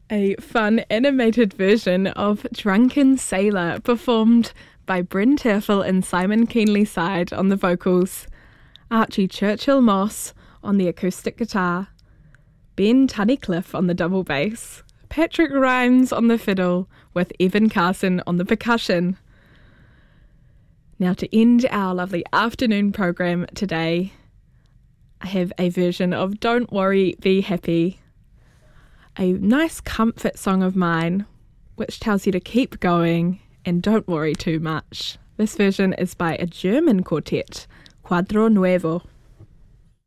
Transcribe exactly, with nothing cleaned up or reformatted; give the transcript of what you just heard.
A fun animated version of Drunken Sailor performed by Bryn Terfel and Simon Keenley Side on the vocals, Archie Churchill Moss on the acoustic guitar, Ben Tunnicliffe on the double bass, Patrick Rhymes on the fiddle, with Evan Carson on the percussion. Now, to end our lovely afternoon program today, I have a version of Don't Worry, Be Happy, a nice comfort song of mine which tells you to keep going and don't worry too much. This version is by a German quartet, Quadro Nuevo.